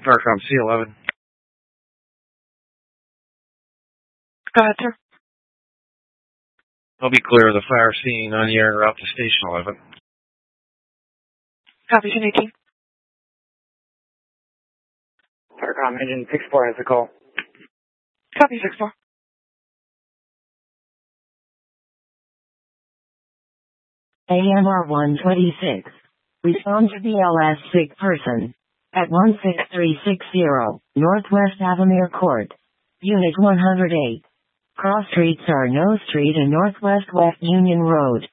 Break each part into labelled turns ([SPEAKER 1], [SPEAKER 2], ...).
[SPEAKER 1] Farcom C11.
[SPEAKER 2] Go ahead, sir.
[SPEAKER 1] I'll be clear of the fire scene on the air route to Station 11.
[SPEAKER 2] Copy, 1018.
[SPEAKER 3] Farcom engine 64 has a call.
[SPEAKER 2] Copy, 64.
[SPEAKER 4] AMR 126. Respond to BLS sick person. At 16360, Northwest Avamere Court. Unit 108. Cross streets are No Street and Northwest West Union Road.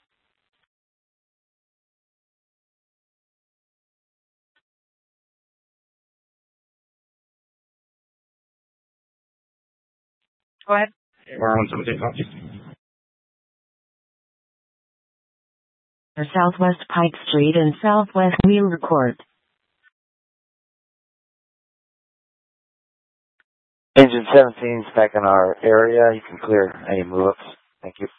[SPEAKER 2] Go ahead.
[SPEAKER 1] AMR 117.
[SPEAKER 4] Southwest Pike Street and Southwest Wheeler Court.
[SPEAKER 5] Engine 17 is back in our area. You can clear any move-ups. Thank you.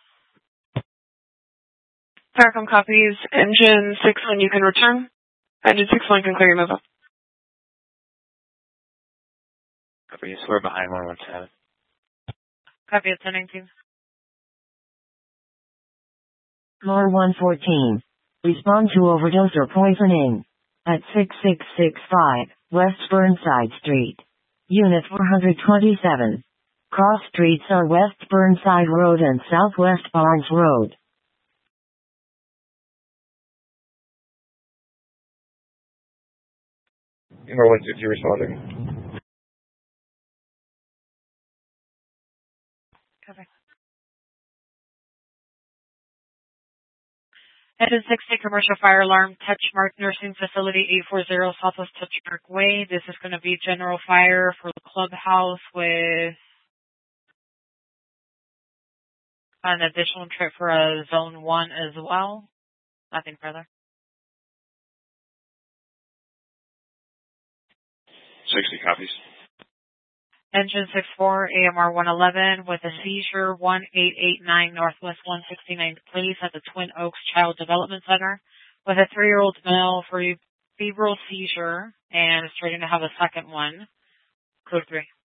[SPEAKER 2] Farcom copies. Engine 61, you can return. Engine 61 can clear your move up.
[SPEAKER 5] Copy. So we're behind 117.
[SPEAKER 2] Copy at 1019.
[SPEAKER 4] Floor 114. Respond to overdose or poisoning. At 6665, West Burnside Street. Unit 427. Cross streets are West Burnside Road and Southwest Barnes Road.
[SPEAKER 1] AMR 160 responding.
[SPEAKER 2] Copy. Engine 60, commercial fire alarm, Touchmark Nursing Facility 840 Southwest Touchmark Way. This is going to be general fire for the clubhouse with an additional trip for a zone 1 as well. Nothing further.
[SPEAKER 1] 60 copies.
[SPEAKER 2] Engine 64, AMR 111 with a seizure 1889 Northwest 169th Place at the Twin Oaks Child Development Center with a 3-year-old male for febrile seizure and is starting to have a second one. Code 3.